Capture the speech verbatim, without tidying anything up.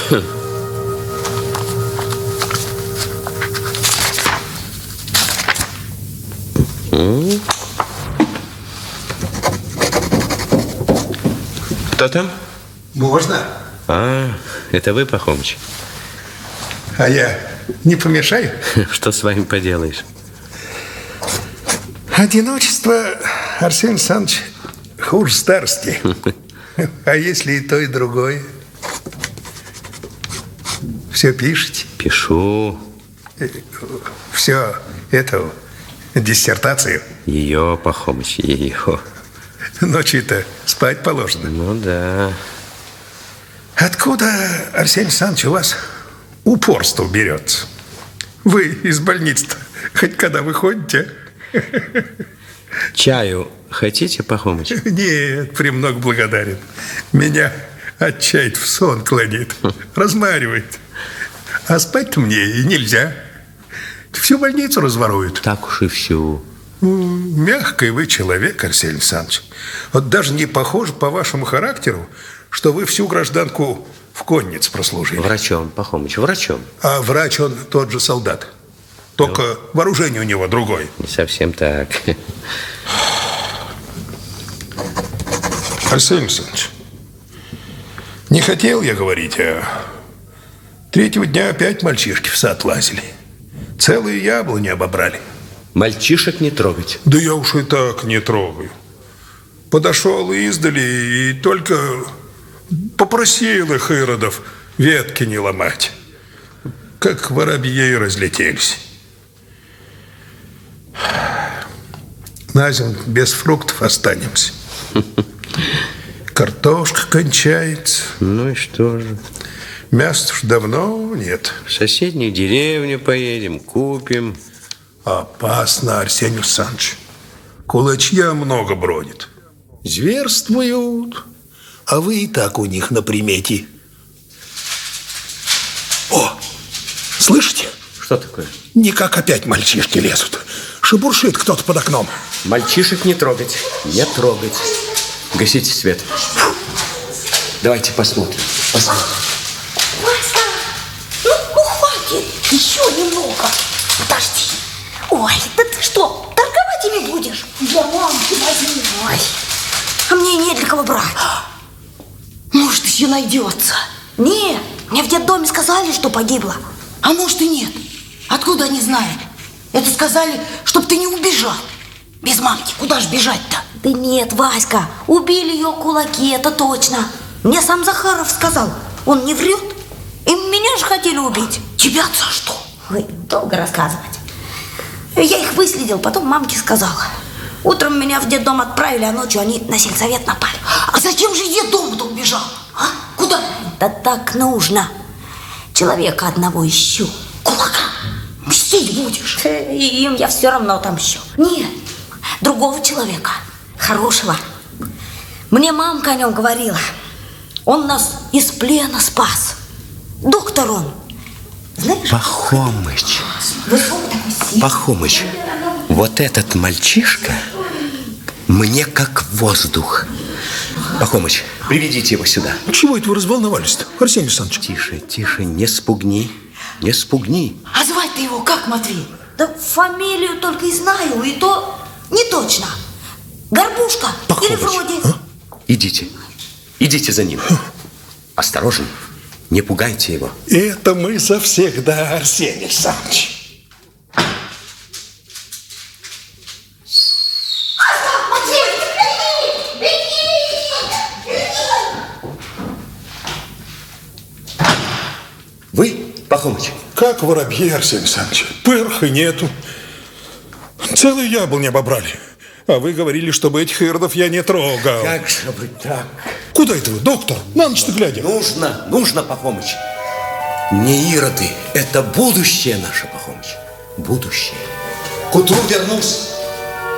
Кто там? Можно. А, это вы, Пахомыч? А я не помешаю? Что с вами поделаешь? Одиночество, Арсений Александрович, хуже старости. А если и то, и другое? Все пишете? Пишу. Все эту диссертацию? Ее, Пахомыч, ее. Ночью-то спать положено. Ну да. Откуда, Арсений Александрович, у вас упорство берется? Вы из больницы-то хоть когда выходите? Чаю хотите, Пахомыч? Нет, премного благодарен. Меня отчаять в сон кладет, размаривает. А спать-то мне и нельзя. Всю больницу разворуют. Так уж и всю. Мягкий вы человек, Арсений Александрович. Вот даже не похоже по вашему характеру, что вы всю гражданку в коннице прослужили. Врачом, Пахомыч, врачом. А врач он тот же солдат. Только ну, вооружение у него другое. Не совсем так. Арсений Александрович, не хотел я говорить, а третьего дня опять мальчишки в сад лазили. Целые яблони обобрали. Мальчишек не трогать. Да я уж и так не трогаю. Подошел издали и только попросил их иродов ветки не ломать. Как воробьи разлетелись. На зиму без фруктов останемся. Картошка кончается. Ну и что же? Мяса уж давно нет. В соседнюю деревню поедем, купим. Опасно, Арсений Александрович. Кулачья много бродит. Зверствуют, а вы и так у них на примете. О, слышите? Что такое? Никак опять мальчишки лезут. Шебуршит кто-то под окном. Мальчишек не трогать, не трогать. Гасите свет. Фу. Давайте посмотрим. Посмотрим. Васька, ну, ну хватит. Еще немного. Подожди. Ой, да ты что, торговать ими будешь? Для мамки возьми. Ой, а мне не для кого брать. Может, еще найдется. Нет, мне в детдоме сказали, что погибла. А может и нет. Откуда они знают? Это сказали, чтоб ты не убежал. Без мамки куда ж бежать-то? Да нет, Васька, убили ее кулаки, это точно. Мне сам Захаров сказал. Он не врет. И меня же хотели убить. Тебя за что? Ой, долго рассказывать. Я их выследил, потом мамке сказала. Утром меня в детдом отправили, а ночью они на сельсовет напали. А зачем же детдом-то убежал? А? Куда? Да так нужно. Человека одного ищу. Кулака? Мстить будешь? И им я все равно отомщу. Нет, другого человека. Хорошего. Мне мамка о нем говорила. Он нас из плена спас. Доктор он. Знаешь? Пахомыч. Пахомыч. Вот этот мальчишка мне как воздух. Пахомыч, приведите его сюда. Чего это вы разволновались-то, Арсений Александрович? Тише, тише, не спугни. Не спугни. А звать-то его как, Матвей? Да фамилию только и знаю, и то не точно. Горбушка. Пахомыч. Или вроде. А? Идите. Идите за ним. Осторожно. Не пугайте его. Это мы завсегда, Арсений Александрович. Вы, Пахомыч? Как воробьи, Арсений Александрович. Пырха нету. Целую яблонь обобрали. А вы говорили, чтобы этих иродов я не трогал. Как же вы так? Куда это вы, доктор? На ночь-то глядя. Нужно, нужно, Пахомыч. Не ироды, это будущее наше, Пахомыч. Будущее. К утру вернусь.